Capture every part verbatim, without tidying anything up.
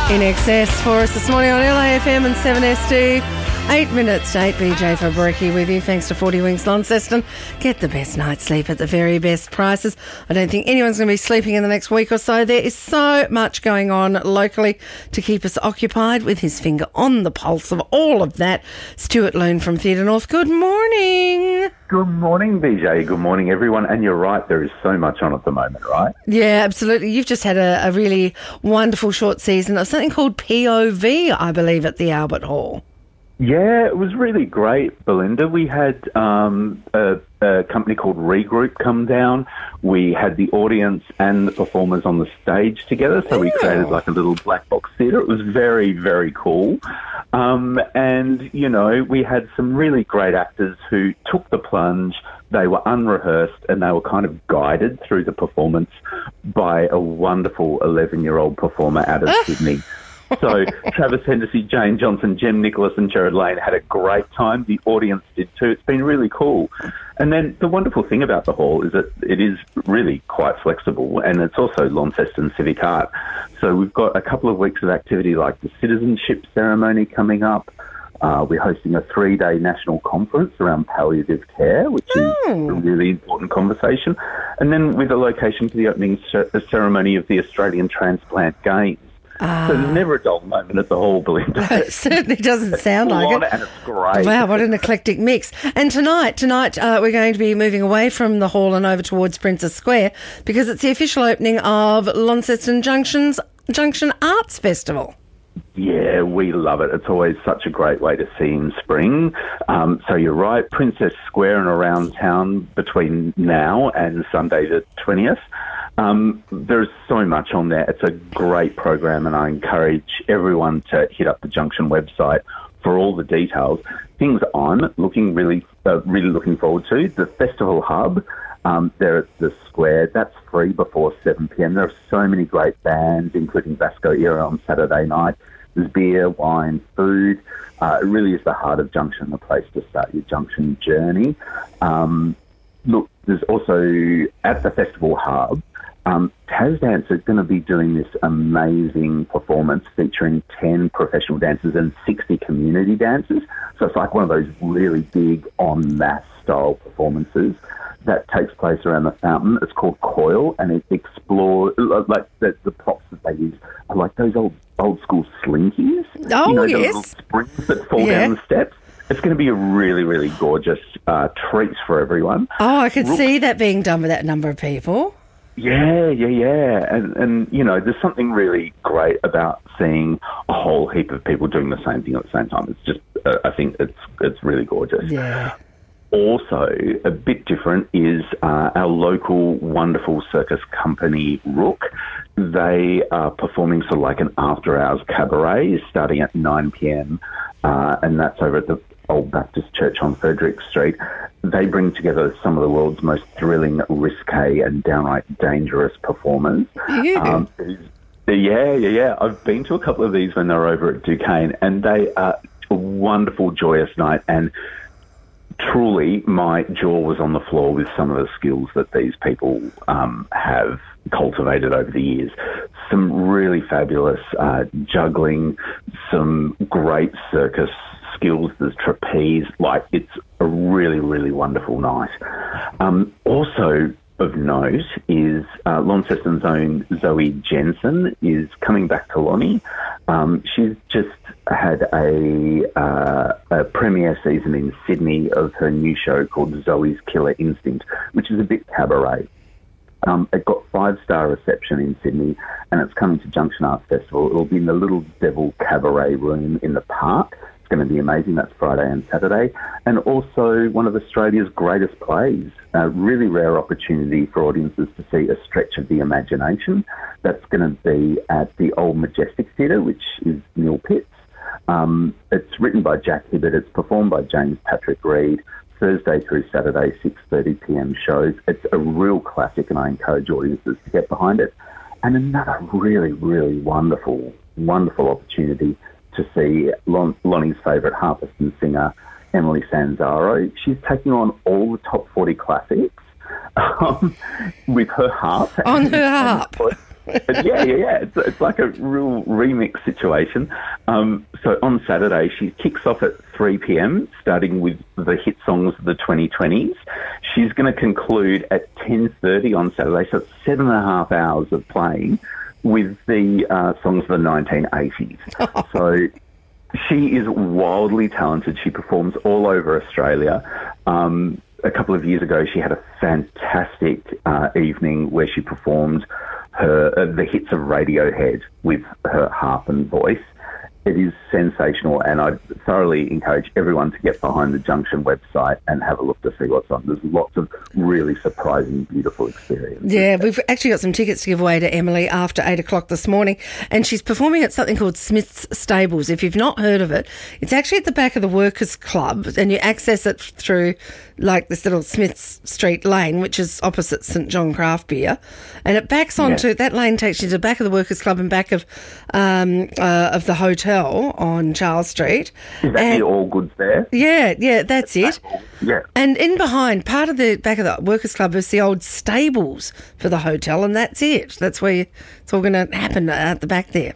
In Excess for us this morning on L A F M and seven S D. Eight minutes to eight. B J Fabricki with you. Thanks to forty Winks Launceston. Get the best night's sleep at the very best prices. I don't think anyone's going to be sleeping in the next week or so. There is so much going on locally to keep us occupied, with his finger on the pulse of all of that. Stuart Loon from Theatre North. Good morning. Good morning, B J. Good morning, everyone. And you're right, there is so much on at the moment, right? Yeah, absolutely. You've just had a, a really wonderful short season of something called P O V, I believe, at the Albert Hall. Yeah, it was really great, Belinda. We had um, a, a company called Regroup come down. We had the audience and the performers on the stage together, so we created like a little black box theatre. It was very, very cool. Um, and, you know, we had some really great actors who took the plunge. They were unrehearsed and they were kind of guided through the performance by a wonderful eleven-year-old performer out of Sydney. So Travis Hennessy, Jane Johnson, Jem Nicholas and Jared Lane had a great time. The audience did too. It's been really cool. And then the wonderful thing about the hall is that it is really quite flexible, and it's also Launceston Civic Art. So we've got a couple of weeks of activity like the citizenship ceremony coming up. Uh, we're hosting a three-day national conference around palliative care, which is Oh. a really important conversation. And then with a location for the opening cer- ceremony of the Australian Transplant Games. Ah. So there's never a dull moment at the hall, Belinda. It certainly doesn't sound Full like on, it. and it's great. Wow, what an eclectic mix. And tonight, tonight uh, we're going to be moving away from the hall and over towards Princess Square, because it's the official opening of Launceston Junction's Junction Arts Festival. Yeah, we love it. It's always such a great way to see in spring. Um, so you're right, Princess Square and around town between now and Sunday the twentieth. Um, there's so much on there. It's a great program, and I encourage everyone to hit up the Junction website for all the details. Things I'm looking really, uh, really looking forward to. The Festival Hub, um, there at the Square, that's free before seven p.m. There are so many great bands, including Vasco Era on Saturday night. There's beer, wine, food. Uh, it really is the heart of Junction, the place to start your Junction journey. Um, look, there's also, at the Festival Hub, Um, Tasdance is going to be doing this amazing performance featuring ten professional dancers and sixty community dancers. So it's like one of those really big en-masse style performances that takes place around the fountain. It's called Coil, and it explores, like the, the props that they use are like those old old school slinkies. Oh, you know, yes. the little springs that fall Yeah. down the steps. It's going to be a really, really gorgeous uh, treat for everyone. Oh, I could Rook- see that being done with that number of people. Yeah, yeah, yeah. And, and, you know, there's something really great about seeing a whole heap of people doing the same thing at the same time. It's just, uh, I think it's it's really gorgeous. Yeah. Also, a bit different is uh, our local wonderful circus company, Rook. They are performing sort of like an after-hours cabaret starting at nine p.m, uh, and that's over at the Old Baptist Church on Frederick Street. They bring together some of the world's most thrilling, risque and downright dangerous performers. Ew. Um, yeah, yeah, yeah. I've been to a couple of these when they were over at Duquesne, and they are a wonderful, joyous night. And truly, my jaw was on the floor with some of the skills that these people um, have cultivated over the years. Some really fabulous uh, juggling, some great circus skills. There's trapeze. Like, it's a really, really wonderful night. Um, also of note is uh, Launceston's own Zoe Jensen is coming back to Lonnie. Um, she's just had a, uh, a premiere season in Sydney of her new show called Zoe's Killer Instinct, which is a bit cabaret. Um, it got five-star reception in Sydney, and it's coming to Junction Arts Festival. It'll be in the Little Devil Cabaret Room in the park. It's going to be amazing. That's Friday and Saturday. And also one of Australia's greatest plays. A really rare opportunity for audiences to see a stretch of the imagination. That's going to be at the Old Majestic Theatre, which is Neil Pitts. Um, it's written by Jack Hibbert. It's performed by James Patrick Reed. Thursday through Saturday, six thirty p.m. shows. It's a real classic, and I encourage audiences to get behind it. And another really, really wonderful, wonderful opportunity to see Lon- Lonnie's favourite harpist singer, Emily Sanzaro. She's taking on all the top forty classics um, with her harp. On and, her harp. And, yeah, yeah, yeah. It's, it's like a real remix situation. Um, so on Saturday, she kicks off at three p.m, starting with the hit songs of the twenty twenties. She's going to conclude at ten thirty on Saturday, so it's seven and a half hours of playing with the uh, songs of the nineteen eighties. So she is wildly talented. She performs all over Australia. Um, a couple of years ago, she had a fantastic uh, evening where she performed her uh, the hits of Radiohead with her harp and voice. It is sensational, and I thoroughly encourage everyone to get behind the Junction website and have a look to see what's on. There's lots of really surprising, beautiful experiences. Yeah, we've actually got some tickets to give away to Emily after eight o'clock this morning, and she's performing at something called Smith's Stables. If you've not heard of it, it's actually at the back of the Workers' Club, and you access it through like this little Smith's Street lane, which is opposite St John Craft Beer, and it backs onto, yeah. that lane takes you to the back of the Workers' Club and back of um, uh, of the hotel on Charles Street. Is that and, the All Goods there? Yeah, yeah, that's it. Yeah. And in behind, part of the back of the Workers' Club is the old stables for the hotel, and that's it. That's where you, it's all going to happen at the back there.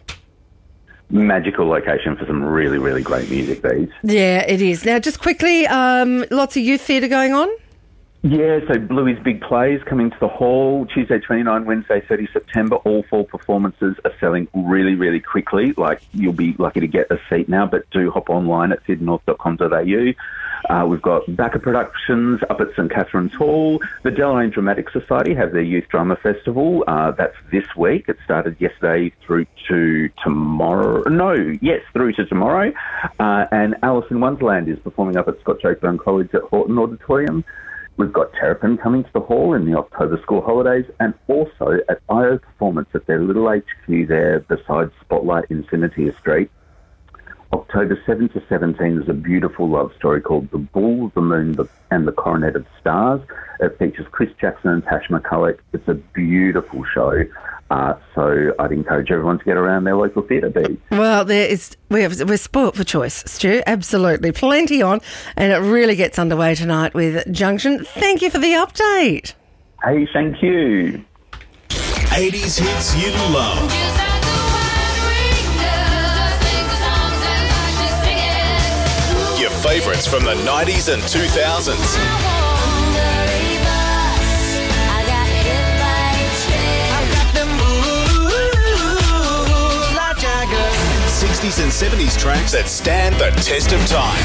Magical location for some really, really great music, these. Yeah, it is. Now, just quickly, um, lots of youth theatre going on? Yeah, so Bluey's Big Plays coming to the hall Tuesday twenty-ninth, Wednesday thirtieth September. All four performances are selling really, really quickly. Like, you'll be lucky to get a seat now, but do hop online at theatre north dot com dot a u. Uh, we've got Backer Productions up at St Catherine's Hall. The Deloraine Dramatic Society have their Youth Drama Festival. Uh, that's this week. It started yesterday through to tomorrow. No, yes, through to tomorrow. Uh, and Alice in Wonderland is performing up at Scott Oakburn College at Horton Auditorium. We've got Terrapin coming to the hall in the October school holidays, and also at I O Performance at their little H Q there beside Spotlight in Cynthia Street. October seventh to seventeenth is a beautiful love story called The Bull, the Moon the, and the Coronet of Stars. It features Chris Jackson and Tash McCulloch. It's a beautiful show. Uh, so I'd encourage everyone to get around their local theatre beats. Well, there is we have, we're spoilt for choice, Stu. Absolutely. Plenty on, and it really gets underway tonight with Junction. Thank you for the update. Hey, thank you. eighties hits you love. Your favourites from the nineties and two thousands. sixties and seventies tracks that stand the test of time.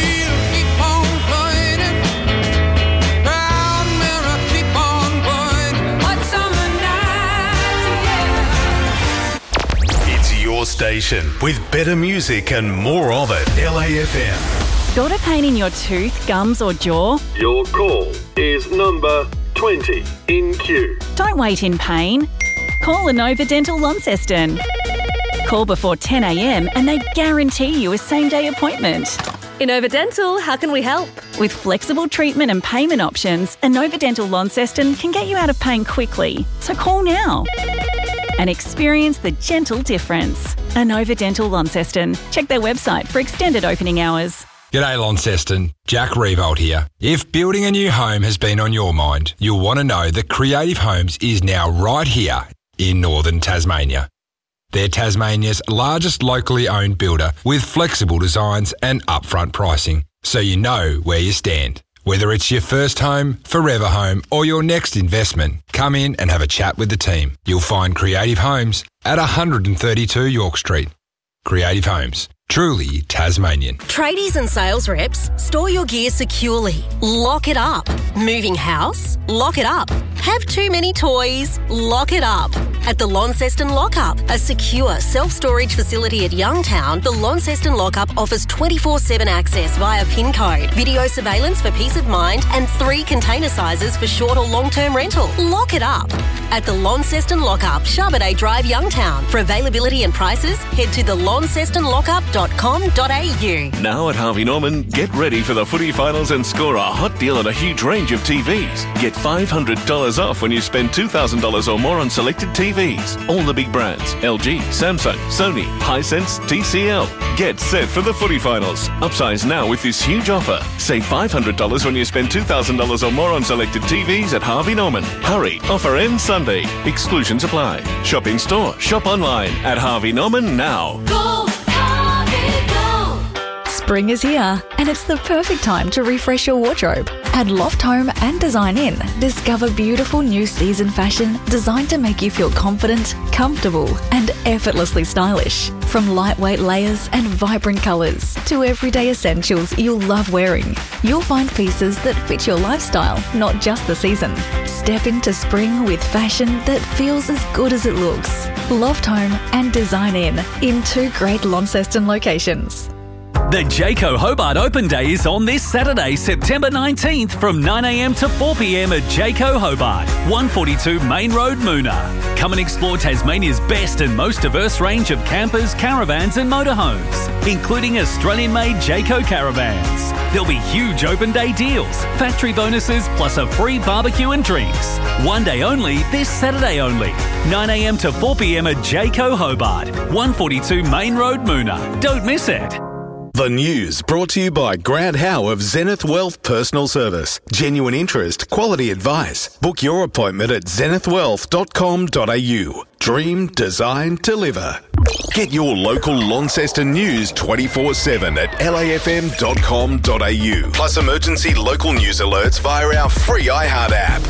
It's your station with better music and more of it. L A F M. Got a pain in your tooth, gums or jaw? Your call is number twenty in queue. Don't wait in pain. Call Inova Dental Launceston. Call before ten a m and they guarantee you a same-day appointment. Inova Dental, how can we help? With flexible treatment and payment options, Inova Dental Launceston can get you out of pain quickly. So call now and experience the gentle difference. Inova Dental Launceston. Check their website for extended opening hours. G'day Launceston, Jack Revolt here. If building a new home has been on your mind, you'll want to know that Creative Homes is now right here in northern Tasmania. They're Tasmania's largest locally owned builder with flexible designs and upfront pricing, so you know where you stand. Whether it's your first home, forever home or your next investment, come in and have a chat with the team. You'll find Creative Homes at one thirty-two York Street. Creative Homes. Truly Tasmanian. Tradies and sales reps, store your gear securely. Lock it up. Moving house? Lock it up. Have too many toys? Lock it up. At the Launceston Lockup, a secure self-storage facility at Youngtown, the Launceston Lockup offers twenty-four seven access via PIN code, video surveillance for peace of mind, and three container sizes for short or long-term rental. Lock it up. At the Launceston Lockup, Charbonnet Drive, Youngtown. For availability and prices, head to the launceston lockup dot com dot a u. Now at Harvey Norman, get ready for the footy finals and score a hot deal on a huge range of T Vs. Get five hundred dollars off when you spend two thousand dollars or more on selected T Vs. Vs, all the big brands, L G, Samsung, Sony, Hisense, T C L. Get set for the footy finals. Upsize now with this huge offer. Save five hundred dollars when you spend two thousand dollars or more on selected T Vs at Harvey Norman. Hurry, offer ends Sunday. Exclusions apply. Shop in store, shop online at Harvey Norman now. Go, Harvey, go! Spring is here, and it's the perfect time to refresh your wardrobe. At Loft Home and Design In, discover beautiful new season fashion designed to make you feel confident, comfortable, and effortlessly stylish. From lightweight layers and vibrant colours to everyday essentials you'll love wearing, you'll find pieces that fit your lifestyle, not just the season. Step into spring with fashion that feels as good as it looks. Loft Home and Design In, in two great Launceston locations. The Jayco Hobart Open Day is on this Saturday, September nineteenth from nine a m to four p m at Jayco Hobart, one forty-two Main Road, Moona. Come and explore Tasmania's best and most diverse range of campers, caravans and motorhomes, including Australian-made Jayco caravans. There'll be huge open day deals, factory bonuses plus a free barbecue and drinks. One day only, this Saturday only, nine a m to four p m at Jayco Hobart, one forty-two Main Road, Moona. Don't miss it. The news brought to you by Grant Howe of Zenith Wealth Personal Service. Genuine interest, quality advice. Book your appointment at zenith wealth dot com dot a u. Dream, design, deliver. Get your local Launceston news twenty-four seven at l a f m dot com dot a u. Plus emergency local news alerts via our free iHeart app.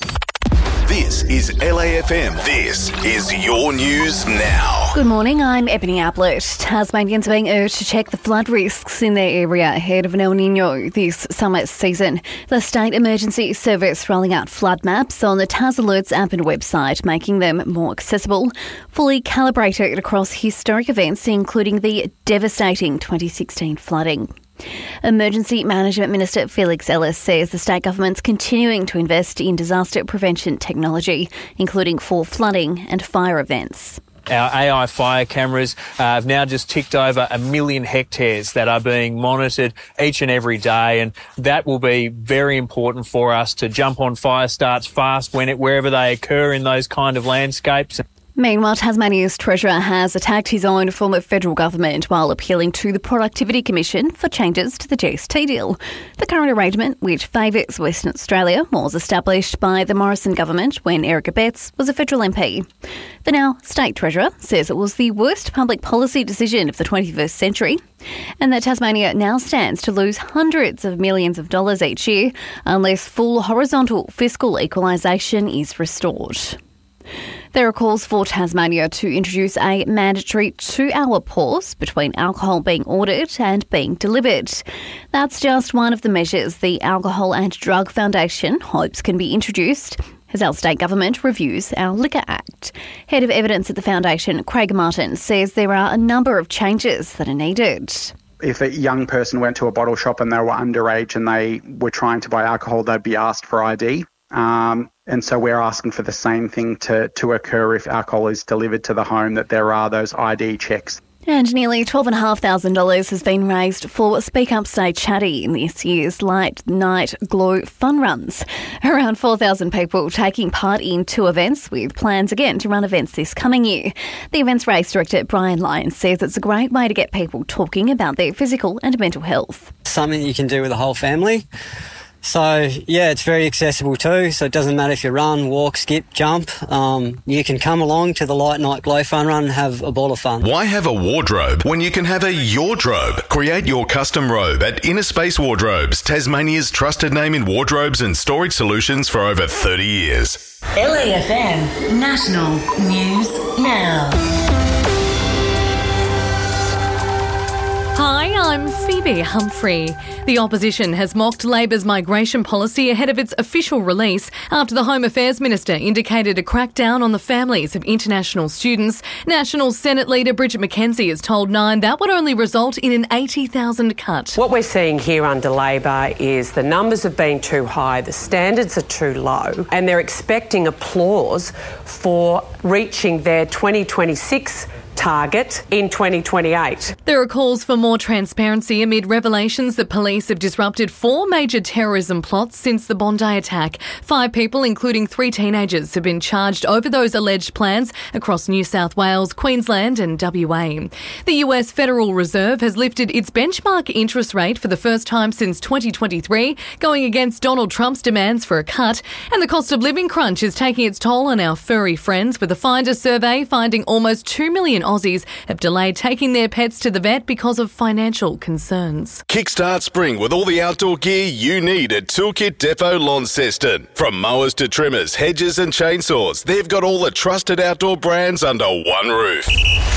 This is L A F M. This is your news now. Good morning, I'm Ebony Ablett. Tasmanians are being urged to check the flood risks in their area ahead of an El Nino this summer season. The State Emergency Service rolling out flood maps on the Tas Alerts app and website, making them more accessible, fully calibrated across historic events, including the devastating twenty sixteen flooding. Emergency Management Minister Felix Ellis says the state government's continuing to invest in disaster prevention technology, including for flooding and fire events. Our A I fire cameras uh, have now just ticked over a million hectares that are being monitored each and every day, and that will be very important for us to jump on fire starts fast when it, wherever they occur in those kind of landscapes. Meanwhile, Tasmania's Treasurer has attacked his own form of federal government while appealing to the Productivity Commission for changes to the G S T deal. The current arrangement, which favours Western Australia, was established by the Morrison government when Eric Abetz was a federal M P. The now State Treasurer says it was the worst public policy decision of the twenty-first century and that Tasmania now stands to lose hundreds of millions of dollars each year unless full horizontal fiscal equalisation is restored. There are calls for Tasmania to introduce a mandatory two-hour pause between alcohol being ordered and being delivered. That's just one of the measures the Alcohol and Drug Foundation hopes can be introduced as our state government reviews our Liquor Act. Head of Evidence at the Foundation, Craig Martin, says there are a number of changes that are needed. If a young person went to a bottle shop and they were underage and they were trying to buy alcohol, they'd be asked for I D. Um, and so we're asking for the same thing to, to occur if alcohol is delivered to the home, that there are those I D checks. And nearly twelve thousand five hundred dollars has been raised for Speak Up Stay Chatty in this year's Light Night Glow Fun Runs. Around four thousand people taking part in two events, with plans again to run events this coming year. The event's race director, Brian Lyons, says it's a great way to get people talking about their physical and mental health. Something you can do with the whole family. So, yeah, it's very accessible too. So it doesn't matter if you run, walk, skip, jump. Um, you can come along to the Light Night Glow Fun Run and have a ball of fun. Why have a wardrobe when you can have a Yordrobe? Create your custom robe at Inner Space Wardrobes, Tasmania's trusted name in wardrobes and storage solutions for over thirty years. L A F M National News Now. Hi, I'm Phoebe Humphrey. The opposition has mocked Labor's migration policy ahead of its official release after the Home Affairs Minister indicated a crackdown on the families of international students. National Senate Leader Bridget McKenzie has told Nine that would only result in an eighty thousand cut. What we're seeing here under Labor is the numbers have been too high, the standards are too low, and they're expecting applause for reaching their twenty twenty-six target in twenty twenty-eight. There are calls for more transparency amid revelations that police have disrupted four major terrorism plots since the Bondi attack. Five people, including three teenagers, have been charged over those alleged plans across New South Wales, Queensland and W A. The U S Federal Reserve has lifted its benchmark interest rate for the first time since twenty twenty-three, going against Donald Trump's demands for a cut. And the cost of living crunch is taking its toll on our furry friends, with a Finder survey finding almost two million Aussies have delayed taking their pets to the vet because of financial concerns. Kickstart spring with all the outdoor gear you need at Toolkit Depot Launceston. From mowers to trimmers, hedges and chainsaws, they've got all the trusted outdoor brands under one roof.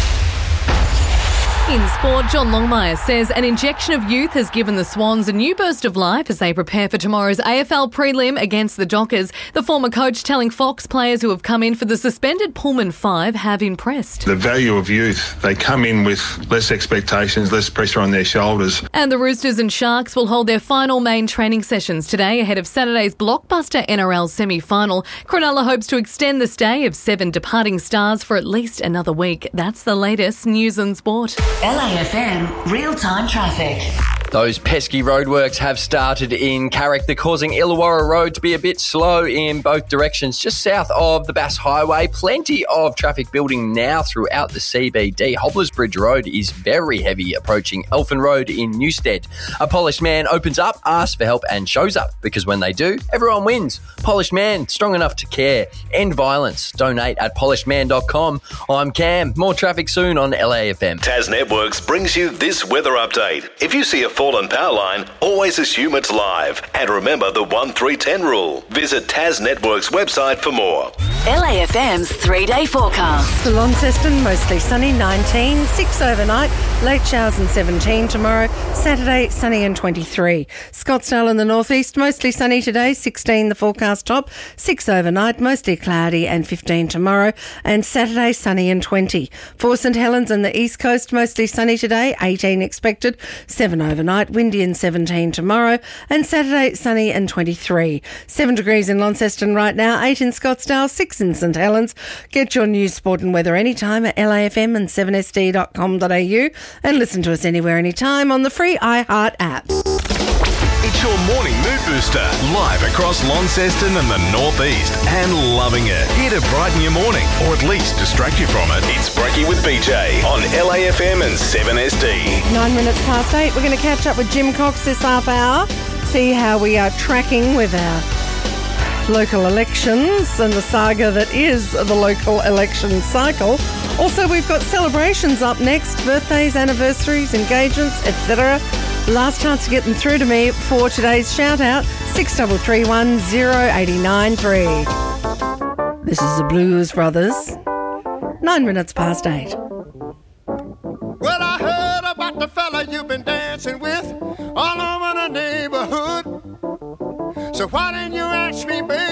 In sport, John Longmire says an injection of youth has given the Swans a new burst of life as they prepare for tomorrow's A F L prelim against the Dockers. The former coach telling Fox players who have come in for the suspended Pullman Five have impressed. The value of youth, they come in with less expectations, less pressure on their shoulders. And the Roosters and Sharks will hold their final main training sessions today ahead of Saturday's blockbuster N R L semi-final. Cronulla hopes to extend the stay of seven departing stars for at least another week. That's the latest news and sport. L A F M real-time traffic. Those pesky roadworks have started in Carrick. They're causing Illawarra Road to be a bit slow in both directions, just south of the Bass Highway. Plenty of traffic building now throughout the C B D. Hobblers Bridge Road is very heavy approaching Elfin Road in Newstead. A polished man opens up, asks for help and shows up, because when they do, everyone wins. Polished Man, strong enough to care. End violence. Donate at polished man dot com. I'm Cam. More traffic soon on L A F M. Tas Networks brings you this weather update. If you see a fallen power line, always assume it's live. And remember the one three ten rule. Visit Tas Networks website for more. L A F M's three-day forecast. For Launceston, mostly sunny, nineteen, six overnight, late showers and seventeen tomorrow, Saturday, sunny and twenty-three. Scottsdale in the northeast, mostly sunny today, sixteen the forecast top, six overnight, mostly cloudy and fifteen tomorrow, and Saturday, sunny and twenty. For St Helens and the east coast, mostly sunny today, eighteen expected, seven overnight, windy and seventeen tomorrow, and Saturday, sunny and twenty-three. seven degrees in Launceston right now, eight in Scottsdale, six in St Helens. Get your news, sport and weather anytime at L A F M and seven S D dot com dot A U and listen to us anywhere, anytime on the free iHeart app. It's your morning mood booster, live across Launceston and the northeast, and loving it. Here to brighten your morning, or at least distract you from it. It's Brekkie with B J on L A F M and seven S D. Nine minutes past eight, we're going to catch up with Jim Cox this half hour, see how we are tracking with our local elections and the saga that is the local election cycle. Also, we've got celebrations up next, birthdays, anniversaries, engagements, et cetera. Last chance to get them through to me for today's shout-out, six three three one, zero eight nine three. This is the Blues Brothers. Nine minutes past eight. Well, I heard about the fella you've been dancing with all over the neighborhood. So why didn't you ask me, baby?